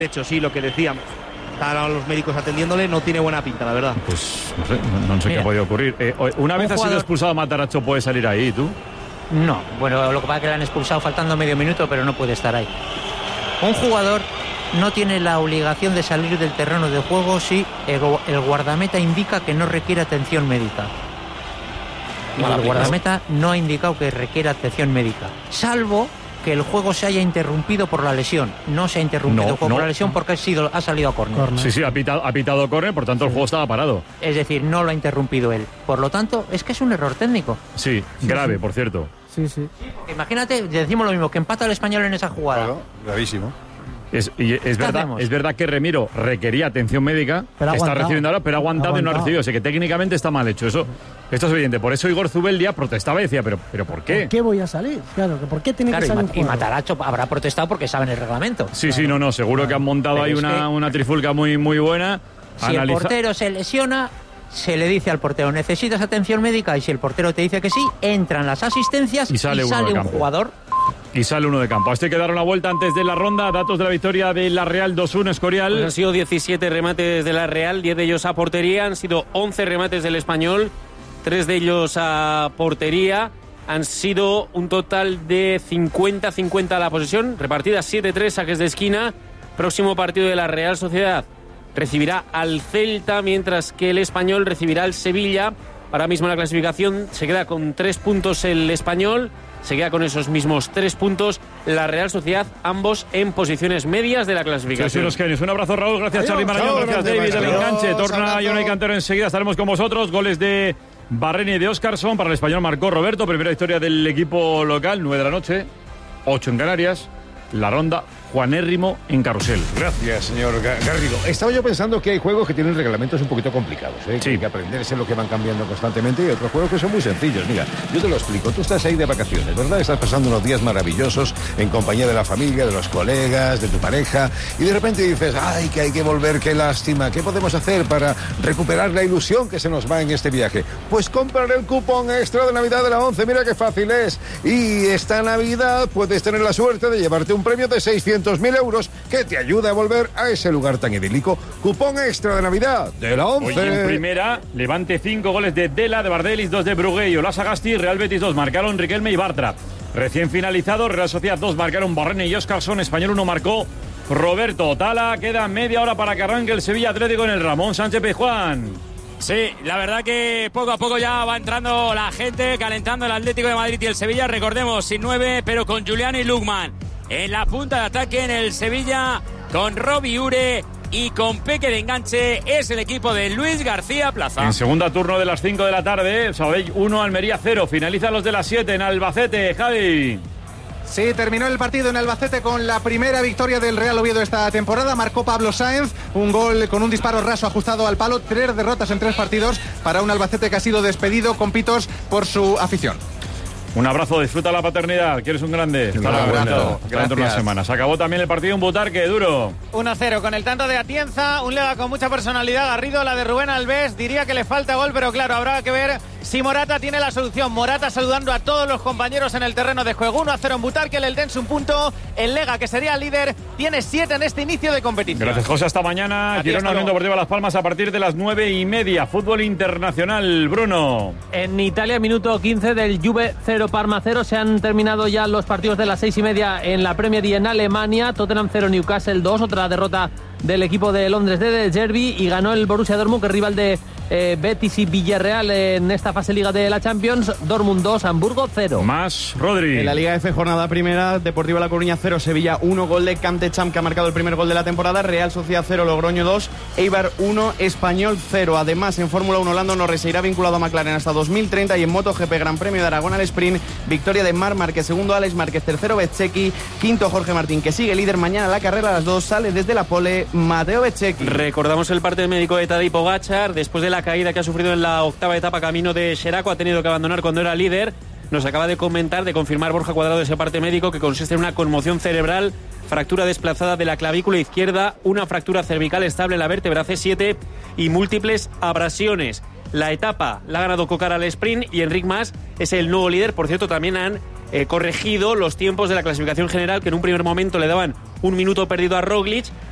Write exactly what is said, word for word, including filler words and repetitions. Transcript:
hecho, sí, lo que decíamos. Están a los médicos atendiéndole, no tiene buena pinta, la verdad. Pues no sé, no, no sé Mira, qué ha podido ocurrir. Eh, una vez ha jugador... sido expulsado Matarazzo, ¿puede salir ahí, tú? No, bueno, lo que pasa es que le han expulsado faltando medio minuto, pero no puede estar ahí. Un jugador no tiene la obligación de salir del terreno de juego si el guardameta indica que no requiere atención médica. Y el guardameta no ha indicado que requiere atención médica, salvo que el juego se haya interrumpido por la lesión. No se ha interrumpido no, por no, la lesión porque ha, sido, ha salido a córner. Sí, sí, ha pitado, ha pitado córner, por tanto sí. El juego estaba parado. Es decir, no lo ha interrumpido él. Por lo tanto, es que es un error técnico. Sí, sí grave, sí. Por cierto. Sí, sí. Imagínate, decimos lo mismo, que empata el Español en esa jugada. Claro, gravísimo. Es, y es, verdad, es verdad que Remiro requería atención médica, pero está recibiendo ahora, pero ha aguantado, aguantado y no ha recibido. O sea que técnicamente está mal hecho. Eso, esto es evidente. Por eso Igor Zubeldia protestaba y decía, ¿pero, pero por qué? ¿Por qué voy a salir? Claro, ¿por qué tiene claro, que salir? Y, Ma- y Matarazzo habrá protestado porque saben el reglamento. Sí, claro. sí, no, no. Seguro claro. que han montado pero ahí una, que, una trifulca muy, muy buena. Si Analiza... el portero se lesiona, se le dice al portero, ¿necesitas atención médica? Y si el portero te dice que sí, entran las asistencias y sale, y sale un jugador. Y sale uno de campo. Este hay que dar una vuelta antes de la ronda. Datos de la victoria de la Real dos uno, Escorial. Pues han sido diecisiete remates de la Real, diez de ellos a portería. Han sido once remates del Español, tres de ellos a portería. Han sido un total de cincuenta cincuenta a la posesión, repartidas siete tres, saques de esquina. Próximo partido de la Real Sociedad recibirá al Celta, mientras que el Español recibirá al Sevilla. Ahora mismo la clasificación se queda con tres puntos el Español. Se queda con esos mismos tres puntos la Real Sociedad, ambos en posiciones medias de la clasificación. Sí, sí, los genios. Un abrazo, Raúl. Gracias, Charly Marañón. Gracias, David, del enganche. Torna Jonay Cantero enseguida. Estaremos con vosotros. Goles de Barreni y de Óscarson. Para el Español marcó Roberto. Primera victoria del equipo local. nueve de la noche. ocho en Canarias. La ronda Juanérrimo en Carrusel. Gracias, señor Garrido. Estaba yo pensando que hay juegos que tienen reglamentos un poquito complicados, ¿eh? Sí. Hay que aprenderse lo que van cambiando constantemente, y otros juegos que son muy sencillos. Mira, yo te lo explico. Tú estás ahí de vacaciones, ¿verdad? Estás pasando unos días maravillosos en compañía de la familia, de los colegas, de tu pareja, y de repente dices, ay, que hay que volver, qué lástima. ¿Qué podemos hacer para recuperar la ilusión que se nos va en este viaje? Pues comprar el cupón extra de Navidad de la ONCE. Mira qué fácil es. Y esta Navidad puedes tener la suerte de llevarte un premio de seiscientos mil euros que te ayuda a volver a ese lugar tan idílico. Cupón extra de Navidad de la ONCE. Hoy en primera, Levante cinco goles de Dela, de Bardelis, dos de Brugué y Olasagasti. Real Betis dos, marcaron Riquelme y Bartra. Recién finalizado, Real Sociedad dos, marcaron Barreni y Óscarson. Español uno, marcó Roberto Tala. Queda media hora para que arranque el Sevilla Atlético en el Ramón Sánchez Pizjuán. Sí, la verdad que poco a poco ya va entrando la gente, calentando el Atlético de Madrid y el Sevilla. Recordemos, sin nueve, pero con Julián y Lukman en la punta de ataque en el Sevilla, con Robbie Ure y con Peque de enganche. Es el equipo de Luis García Plaza. En segunda turno de las cinco de la tarde, Sabadell uno, Almería cero. Finaliza los de las siete en Albacete, Javi. Sí, terminó el partido en Albacete con la primera victoria del Real Oviedo esta temporada. Marcó Pablo Sáenz, un gol con un disparo raso ajustado al palo. Tres derrotas en tres partidos para un Albacete que ha sido despedido con pitos por su afición. Un abrazo, disfruta la paternidad, que eres un grande. Un abrazo. Dentro de unas semanas. Acabó también el partido en Butarque, duro. uno cero con el tanto de Atienza, un Lega con mucha personalidad. Garrido, la de Rubén Alves, diría que le falta gol, pero claro, habrá que ver si Morata tiene la solución. Morata saludando a todos los compañeros en el terreno de juego. uno a cero en Butarque, el Eldense un punto. El Lega, que sería líder, tiene siete en este inicio de competición. Gracias, José. Hasta mañana. Girona Unión Deportiva Las Palmas a partir de las nueve y media. Fútbol internacional, Bruno. En Italia, minuto quince del Juve cero, Parma cero. Se han terminado ya los partidos de las seis y media en la Premier y en Alemania. Tottenham cero, Newcastle dos. Otra derrota del equipo de Londres de De Zerbi, y ganó el Borussia Dortmund, que es rival de eh, Betis y Villarreal en esta fase Liga de la Champions. Dortmund dos, Hamburgo cero. Más, Rodri. En la Liga F, jornada primera, Deportivo La Coruña cero, Sevilla uno, gol de Camtecham, que ha marcado el primer gol de la temporada. Real Sociedad cero, Logroño dos, Eibar uno, Español cero. Además, en Fórmula uno, Lando Norris se irá vinculado a McLaren hasta dos mil treinta, y en MotoGP, Gran Premio de Aragón al sprint, victoria de Marc Márquez, segundo Alex Márquez, tercero Bezzecchi, quinto Jorge Martín, que sigue líder. Mañana la carrera a las dos, sale desde la pole Mateo Bezzecchi. Recordamos el parte médico de Tadej Pogačar después de la caída que ha sufrido en la octava etapa camino de Xeraco. Ha tenido que abandonar cuando era líder. Nos acaba de comentar, de confirmar Borja Cuadrado ese parte médico, que consiste en una conmoción cerebral, fractura desplazada de la clavícula izquierda, una fractura cervical estable en la vértebra C siete y múltiples abrasiones. La etapa la ha ganado Cocar al sprint y Enric Mas es el nuevo líder. Por cierto, también han eh, corregido los tiempos de la clasificación general, que en un primer momento le daban un minuto perdido a Roglic.